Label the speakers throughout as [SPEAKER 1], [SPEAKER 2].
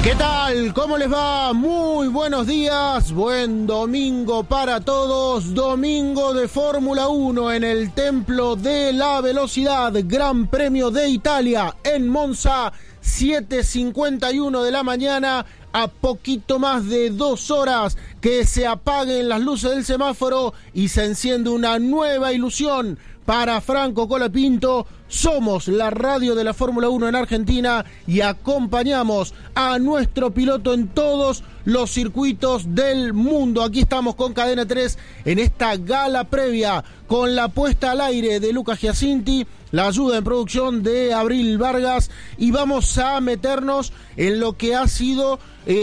[SPEAKER 1] ¿Qué tal? ¿Cómo les va? Muy buenos días, buen domingo para todos, domingo de Fórmula 1 en el Templo de la Velocidad, Gran Premio de Italia en Monza, 7:51 de la mañana, a poquito más de 2 horas que se apaguen las luces del semáforo y se enciende una nueva ilusión para Franco Colapinto. Somos la radio de la Fórmula 1 en Argentina y acompañamos a nuestro piloto en todos los circuitos del mundo. Aquí estamos con Cadena 3 en esta gala previa con la puesta al aire de Lucas Giacinti, la ayuda en producción de Abril Vargas, y vamos a meternos en lo que ha sido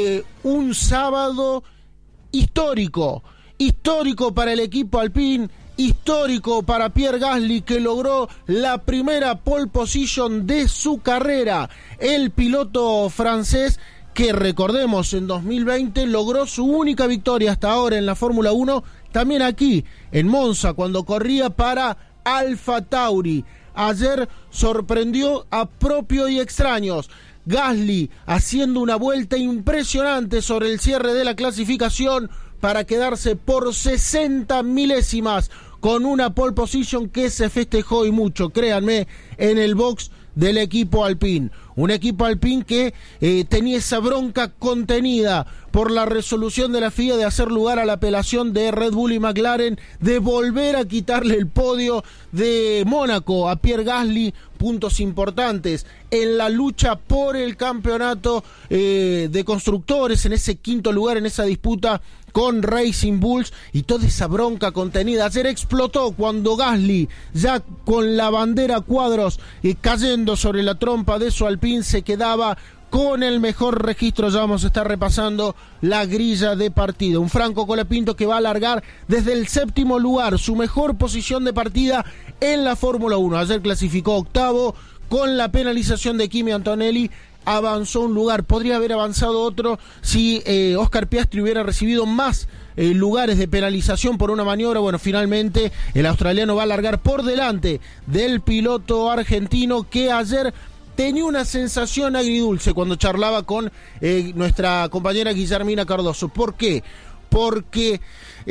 [SPEAKER 1] un sábado histórico para el equipo Alpine, histórico para Pierre Gasly, que logró la primera pole position de su carrera. El piloto francés que, recordemos, en 2020 logró su única victoria hasta ahora en la Fórmula 1, también aquí en Monza, cuando corría para Alfa Tauri. Ayer sorprendió a propios y extraños. Gasly haciendo una vuelta impresionante sobre el cierre de la clasificación para quedarse por 60 milésimas con una pole position que se festejó y mucho, créanme, en el box del equipo Alpine. Un equipo Alpine que tenía esa bronca contenida por la resolución de la FIA de hacer lugar a la apelación de Red Bull y McLaren, de volver a quitarle el podio de Mónaco a Pierre Gasly. Puntos importantes en la lucha por el campeonato de constructores, en ese quinto lugar, en esa disputa con Racing Bulls, y toda esa bronca contenida. Ayer explotó cuando Gasly, ya con la bandera cuadros cayendo sobre la trompa de su Alpine, se quedaba con el mejor registro. Ya vamos a estar repasando la grilla de partida. Un Franco Colapinto que va a largar desde el 7º lugar, su mejor posición de partida en la Fórmula 1. Ayer clasificó octavo, con la penalización de Kimi Antonelli avanzó un lugar, podría haber avanzado otro si Oscar Piastri hubiera recibido más lugares de penalización por una maniobra. Bueno, finalmente el australiano va a largar por delante del piloto argentino, que ayer tenía una sensación agridulce cuando charlaba con nuestra compañera Guillermina Cardoso. ¿Por qué? Porque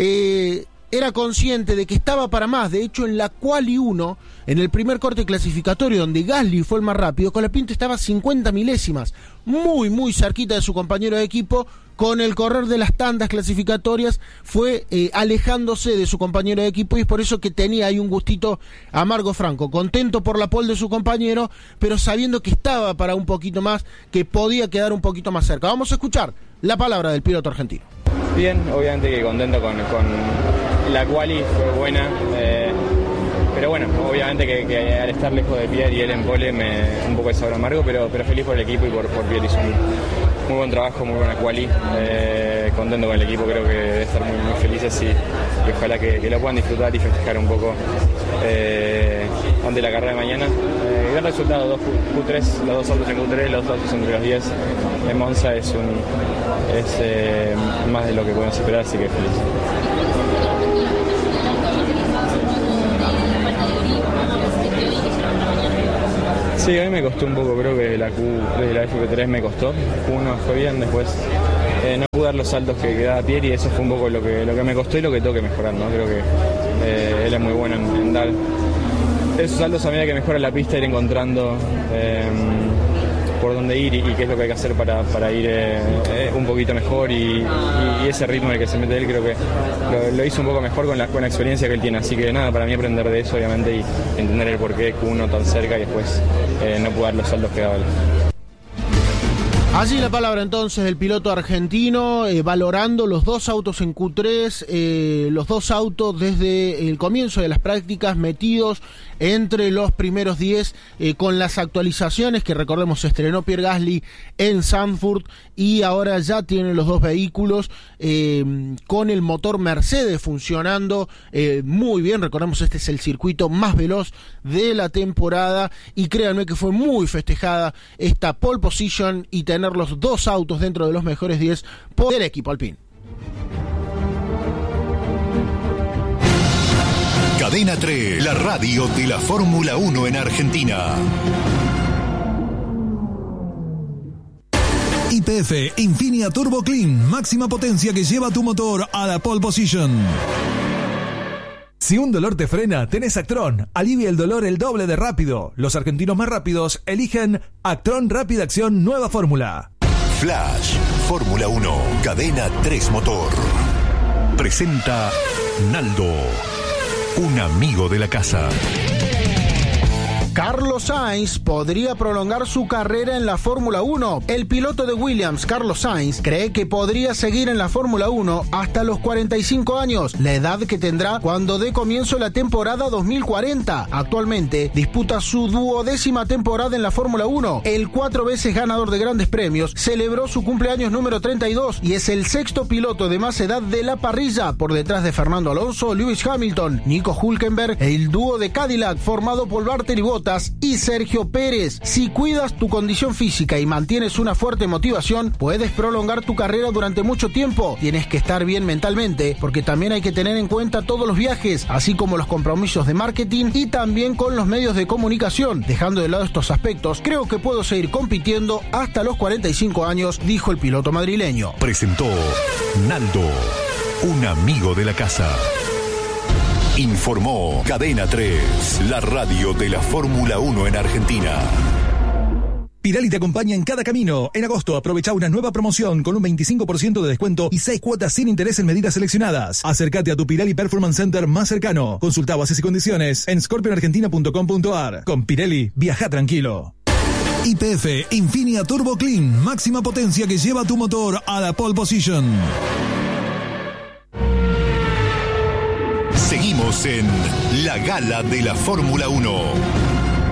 [SPEAKER 1] era consciente de que estaba para más. De hecho, en la Quali 1, en el primer corte clasificatorio, donde Gasly fue el más rápido, Colapinto estaba a 50 milésimas, muy cerquita de su compañero de equipo. Con el correr de las tandas clasificatorias fue alejándose de su compañero de equipo, y es por eso que tenía ahí un gustito amargo Franco, contento por la pole de su compañero, pero sabiendo que estaba para un poquito más, que podía quedar un poquito más cerca. Vamos a escuchar la palabra del piloto argentino.
[SPEAKER 2] Bien, obviamente que contento con la quali, fue buena, pero bueno, obviamente que al estar lejos de Pierre y él en pole un poco de sabor amargo, pero feliz por el equipo y por Pierre. Hizo un muy buen trabajo, muy buena quali, contento con el equipo, creo que debe estar muy felices y ojalá que lo puedan disfrutar y festejar un poco ante la carrera de mañana. El resultado, Q3, los dos autos en Q3, los dos autos entre los 10 en Monza es más de lo que podemos esperar, así que feliz. Sí, a mí me costó un poco, creo que desde la FP3 me costó. Q1 fue bien, después no pude dar los saltos que daba Pierre, y eso fue un poco lo que me costó y lo que tengo que mejorar, ¿no? Creo que él es muy bueno en dar esos saltos a medida que mejora la pista, ir encontrando por dónde ir y qué es lo que hay que hacer para ir un poquito mejor, y ese ritmo en el que se mete él creo que lo hizo un poco mejor con la experiencia que él tiene, así que nada, para mí aprender de eso obviamente y entender el porqué Q1 tan cerca y después no pude dar los saltos que daba él.
[SPEAKER 1] Allí la palabra entonces del piloto argentino, valorando los dos autos en Q3, los dos autos desde el comienzo de las prácticas metidos entre los primeros 10, con las actualizaciones que, recordemos, se estrenó Pierre Gasly en Zandvoort y ahora ya tienen los dos vehículos con el motor Mercedes funcionando muy bien. Recordemos, este es el circuito más veloz de la temporada y créanme que fue muy festejada esta pole position y tener los dos autos dentro de los mejores 10 por el equipo Alpine.
[SPEAKER 3] Cadena 3, la radio de la Fórmula 1 en Argentina.
[SPEAKER 4] YPF Infinia Turbo Clean, máxima potencia que lleva tu motor a la pole position. Si un dolor te frena, tenés Actron. Alivia el dolor el doble de rápido. Los argentinos más rápidos eligen Actron Rápida Acción Nueva Fórmula.
[SPEAKER 3] Flash, Fórmula 1, Cadena 3 Motor. Presenta Naldo, un amigo de la casa.
[SPEAKER 1] Carlos Sainz podría prolongar su carrera en la Fórmula 1. El piloto de Williams, Carlos Sainz, cree que podría seguir en la Fórmula 1 hasta los 45 años, la edad que tendrá cuando dé comienzo la temporada 2040. Actualmente disputa su 12ª temporada en la Fórmula 1. El 4 veces ganador de grandes premios celebró su cumpleaños número 32 y es el 6º piloto de más edad de la parrilla, por detrás de Fernando Alonso, Lewis Hamilton, Nico Hülkenberg, el dúo de Cadillac formado por Valtteri Bottas y Sergio Pérez. Si cuidas tu condición física y mantienes una fuerte motivación, puedes prolongar tu carrera durante mucho tiempo. Tienes que estar bien mentalmente, porque también hay que tener en cuenta todos los viajes, así como los compromisos de marketing y también con los medios de comunicación. Dejando de lado estos aspectos, creo que puedo seguir compitiendo hasta los 45 años, dijo el piloto madrileño.
[SPEAKER 3] Presentó Naldo, un amigo de la casa. Informó Cadena 3, la radio de la Fórmula 1 en Argentina.
[SPEAKER 4] Pirelli te acompaña en cada camino. En agosto aprovecha una nueva promoción con un 25% de descuento y 6 cuotas sin interés en medidas seleccionadas. Acércate a tu Pirelli Performance Center más cercano. Consulta bases y condiciones en scorpionargentina.com.ar. Con Pirelli, viaja tranquilo. YPF Infinia Turbo Clean, máxima potencia que lleva tu motor a la pole position.
[SPEAKER 3] Seguimos en la gala de la Fórmula 1.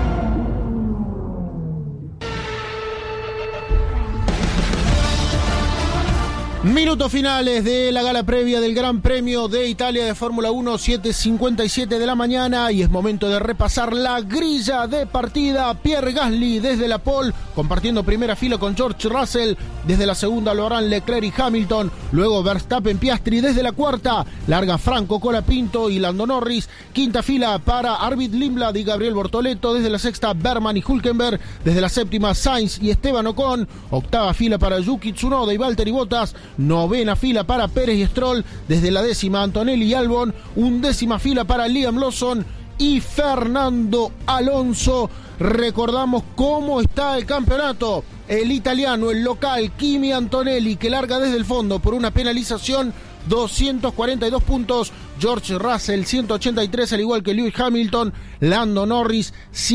[SPEAKER 1] Minutos finales de la gala previa del Gran Premio de Italia de Fórmula 1, 7:57 de la mañana, y es momento de repasar la grilla de partida. Pierre Gasly desde la pole, compartiendo primera fila con George Russell. Desde la segunda lo harán Leclerc y Hamilton. Luego Verstappen, Piastri desde la cuarta. Larga Franco, Colapinto y Lando Norris. Quinta fila para Arvid Lindblad y Gabriel Bortoleto. Desde la sexta, Berman y Hülkenberg. Desde la séptima, Sainz y Esteban Ocon. Octava fila para Yuki Tsunoda y Valtteri Bottas. Novena fila para Pérez y Stroll. Desde la décima, Antonelli y Albon. Undécima fila para Liam Lawson y Fernando Alonso. Recordamos cómo está el campeonato. El italiano, el local, Kimi Antonelli, que larga desde el fondo por una penalización, 242 puntos. George Russell, 183, al igual que Lewis Hamilton. Lando Norris,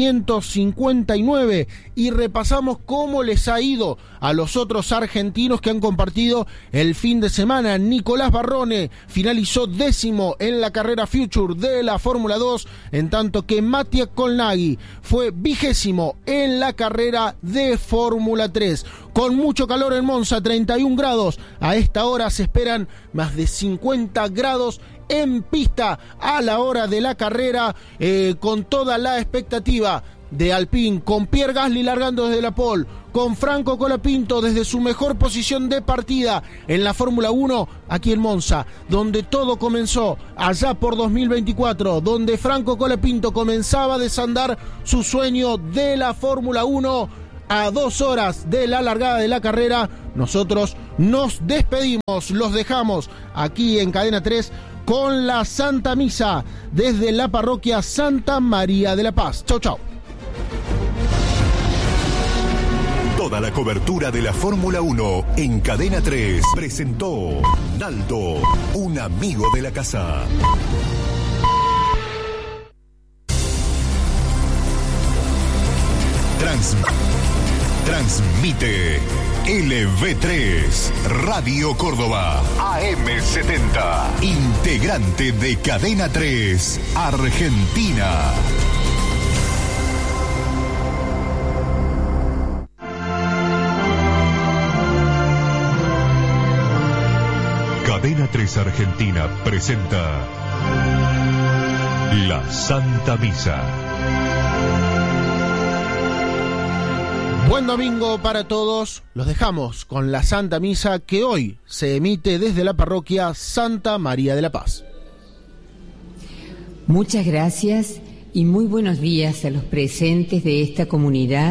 [SPEAKER 1] 159. Y repasamos cómo les ha ido a los otros argentinos que han compartido el fin de semana. Nicolás Barrone finalizó 10º en la carrera Future de la Fórmula 2, en tanto que Mattia Colnaghi fue 20º en la carrera de Fórmula 3. Con mucho calor en Monza, 31 grados. A esta hora se esperan más de 50 grados en pista a la hora de la carrera, con toda la expectativa de Alpine, con Pierre Gasly largando desde la pole, con Franco Colapinto desde su mejor posición de partida en la Fórmula 1 aquí en Monza, donde todo comenzó allá por 2024, donde Franco Colapinto comenzaba a desandar su sueño de la Fórmula 1. A 2 horas de la largada de la carrera, nosotros nos despedimos, los dejamos aquí en Cadena 3 con la Santa Misa desde la parroquia Santa María de la Paz. Chau, chau.
[SPEAKER 3] Toda la cobertura de la Fórmula 1 en Cadena 3 presentó Naldo, un amigo de la casa. Transmite LV3 Radio Córdoba AM70, integrante de Cadena 3 Argentina. Cadena 3 Argentina presenta La Santa Misa.
[SPEAKER 1] Buen domingo para todos, los dejamos con la Santa Misa que hoy se emite desde la parroquia Santa María de la Paz.
[SPEAKER 5] Muchas gracias y muy buenos días a los presentes de esta comunidad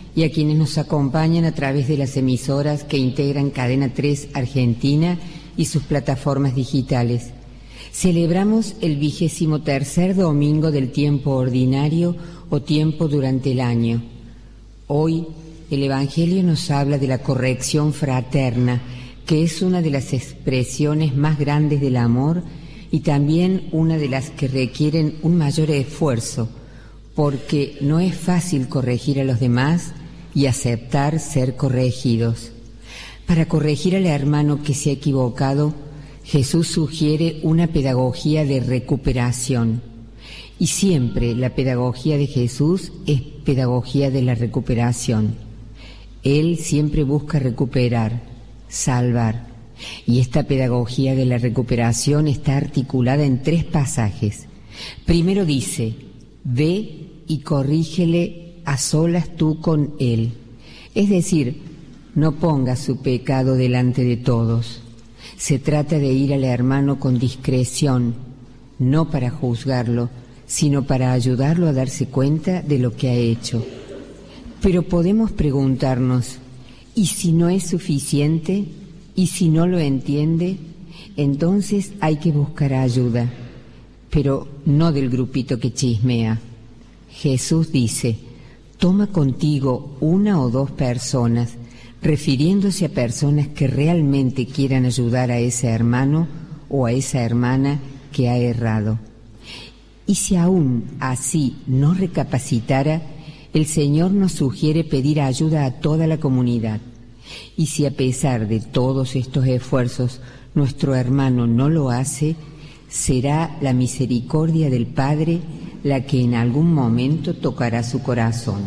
[SPEAKER 5] y a quienes nos acompañan a través de las emisoras que integran Cadena 3 Argentina y sus plataformas digitales. Celebramos el 23º domingo del tiempo ordinario o tiempo durante el año. Hoy el Evangelio nos habla de la corrección fraterna, que es una de las expresiones más grandes del amor y también una de las que requieren un mayor esfuerzo, porque no es fácil corregir a los demás y aceptar ser corregidos. Para corregir al hermano que se ha equivocado, Jesús sugiere una pedagogía de recuperación. Y siempre la pedagogía de Jesús es pedagogía de la recuperación. Él siempre busca recuperar, salvar. Y esta pedagogía de la recuperación está articulada en 3 pasajes. Primero dice: ve y corrígele a solas tú con él. Es decir, no pongas su pecado delante de todos. Se trata de ir al hermano con discreción, no para juzgarlo, sino para ayudarlo a darse cuenta de lo que ha hecho. Pero podemos preguntarnos, ¿y si no es suficiente? ¿Y si no lo entiende? Entonces hay que buscar ayuda, pero no del grupito que chismea. Jesús dice: toma contigo 1 o 2 personas, refiriéndose a personas que realmente quieran ayudar a ese hermano o a esa hermana que ha errado. Y si aún así no recapacitara, el Señor nos sugiere pedir ayuda a toda la comunidad. Y si a pesar de todos estos esfuerzos nuestro hermano no lo hace, será la misericordia del Padre la que en algún momento tocará su corazón.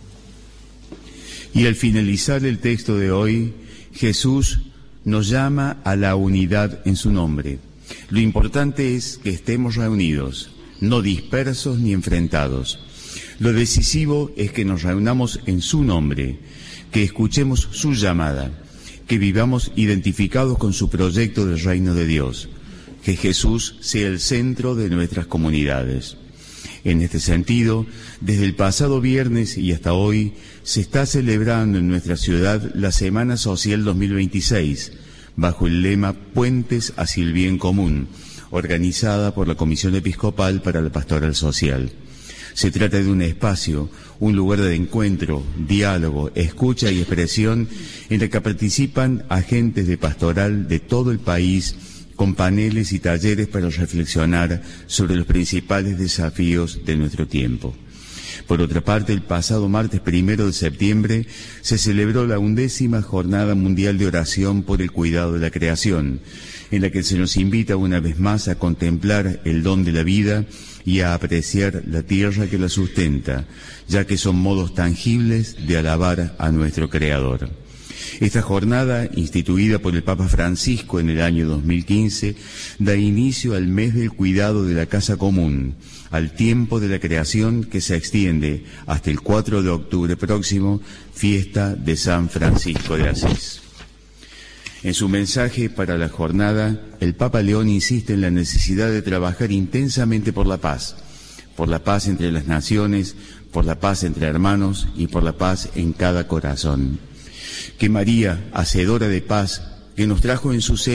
[SPEAKER 6] Y al finalizar el texto de hoy, Jesús nos llama a la unidad en su nombre. Lo importante es que estemos reunidos, no dispersos ni enfrentados. Lo decisivo es que nos reunamos en su nombre, que escuchemos su llamada, que vivamos identificados con su proyecto del reino de Dios, que Jesús sea el centro de nuestras comunidades. En este sentido, desde el pasado viernes y hasta hoy, se está celebrando en nuestra ciudad la Semana Social 2026, bajo el lema Puentes hacia el Bien Común, organizada por la Comisión Episcopal para la Pastoral Social. Se trata de un espacio, un lugar de encuentro, diálogo, escucha y expresión en el que participan agentes de pastoral de todo el país, con paneles y talleres para reflexionar sobre los principales desafíos de nuestro tiempo. Por otra parte, el pasado martes 1 de septiembre se celebró la 11ª Jornada Mundial de Oración por el Cuidado de la Creación, en la que se nos invita una vez más a contemplar el don de la vida y a apreciar la tierra que la sustenta, ya que son modos tangibles de alabar a nuestro Creador. Esta jornada, instituida por el Papa Francisco en el año 2015, da inicio al mes del cuidado de la casa común, al tiempo de la creación que se extiende hasta el 4 de octubre próximo, fiesta de San Francisco de Asís. En su mensaje para la jornada, el Papa León insiste en la necesidad de trabajar intensamente por la paz entre las naciones, por la paz entre hermanos y por la paz en cada corazón. Que María, hacedora de paz, que nos trajo en su seno